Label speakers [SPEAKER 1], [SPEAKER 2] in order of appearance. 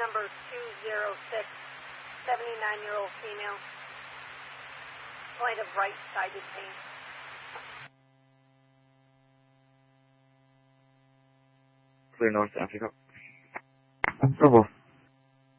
[SPEAKER 1] number 206, 79-year-old female. Complaint of right-sided pain.
[SPEAKER 2] Clear North Africa. Bravo.